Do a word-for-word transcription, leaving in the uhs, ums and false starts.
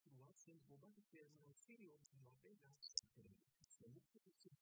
ситуация, обаче е много сериозно, но без аз се